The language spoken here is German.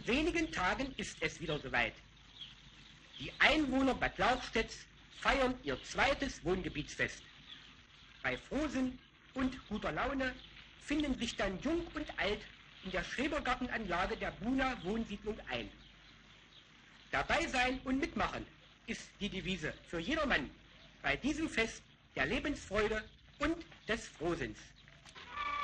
In wenigen Tagen ist es wieder soweit. Die Einwohner Bad Lauchstädts feiern ihr zweites Wohngebietsfest. Bei Frohsinn und guter Laune finden sich dann Jung und Alt in der Schrebergartenanlage der Buna Wohnsiedlung ein. Dabei sein und mitmachen ist die Devise für jedermann bei diesem Fest der Lebensfreude und des Frohsinns.